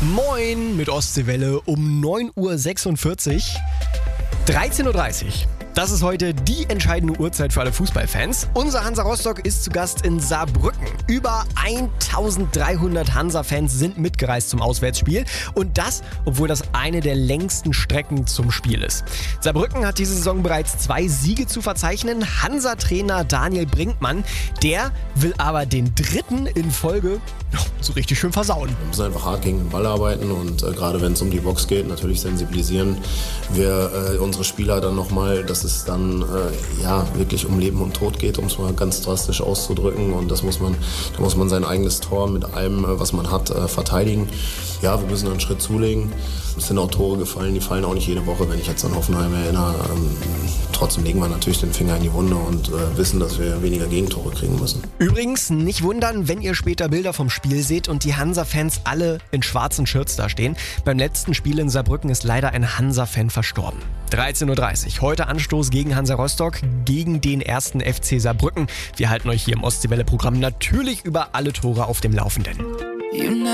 Moin mit Ostseewelle um 9.46 Uhr. 13.30 Uhr. Das ist heute die entscheidende Uhrzeit für alle Fußballfans. Unser Hansa Rostock ist zu Gast in Saarbrücken. Über 1300 Hansa-Fans sind mitgereist zum Auswärtsspiel. Und das, obwohl das eine der längsten Strecken zum Spiel ist. Saarbrücken hat diese Saison bereits 2 Siege zu verzeichnen. Hansa-Trainer Daniel Brinkmann, der will aber den 3. in Folge so richtig schön versauen. Wir müssen einfach hart gegen den Ball arbeiten und gerade wenn es um die Box geht, natürlich sensibilisieren wir unsere Spieler dann nochmal, dass es dann wirklich um Leben und Tod geht, um es mal ganz drastisch auszudrücken, und da muss man sein eigenes Tor mit allem, was man hat, verteidigen. Ja, wir müssen einen Schritt zulegen. Es sind auch Tore gefallen, die fallen auch nicht jede Woche, wenn ich jetzt an Hoffenheim erinnere. Trotzdem legen wir natürlich den Finger in die Wunde und wissen, dass wir weniger Gegentore kriegen müssen. Übrigens, nicht wundern, wenn ihr später Bilder vom Spiel seht und die Hansa-Fans alle in schwarzen Shirts da stehen. Beim letzten Spiel in Saarbrücken ist leider ein Hansa-Fan verstorben. 13.30 Uhr. Heute Anstoß gegen Hansa Rostock, gegen den 1. FC Saarbrücken. Wir halten euch hier im Ostseewelle-Programm natürlich über alle Tore auf dem Laufenden.